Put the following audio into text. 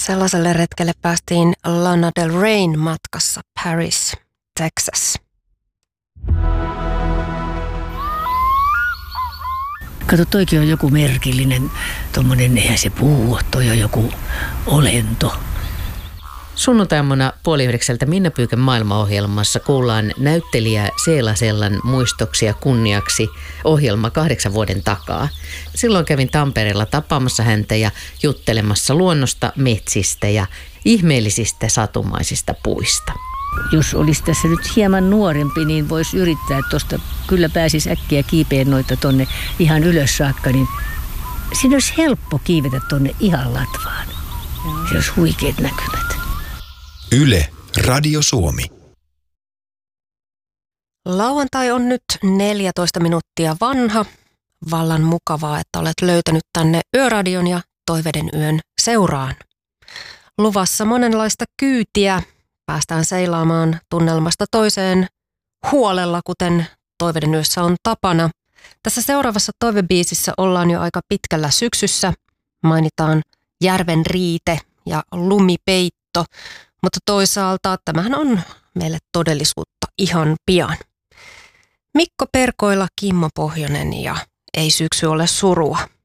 Sellaiselle retkelle päästiin Lana Del Reyn matkassa Paris, Texas. Kato, toikin on joku merkillinen, tommonen, eihän se puu, toi on joku olento. Sunnuntaimuna 8:30 Minna Pyykän maailmaohjelmassa kuullaan näyttelijä Seela Sellan muistoksia kunniaksi ohjelma 8 vuoden takaa. Silloin kävin Tampereella tapaamassa häntä ja juttelemassa luonnosta, metsistä ja ihmeellisistä satumaisista puista. Jos olisi tässä nyt hieman nuorempi, niin voisi yrittää tuosta, kyllä pääsisi äkkiä kiipeen noita tonne ihan ylös saakka, niin siinä olisi helppo kiivetä tonne ihan latvaan. Se olisi huikeat näkymät. Yle, Radio Suomi. Lauantai on nyt 14 minuuttia vanha. Vallan mukavaa, että olet löytänyt tänne Yöradion ja Toiveiden yön seuraan. Luvassa monenlaista kyytiä. Päästään seilaamaan tunnelmasta toiseen huolella, kuten Toiveiden yössä on tapana. Tässä seuraavassa toivebiisissä ollaan jo aika pitkällä syksyssä. Mainitaan järven riite ja lumipeitto, mutta toisaalta tämähän on meille todellisuutta ihan pian. Mikko Perkoila, Kimmo Pohjonen ja Ei syksy ole surua.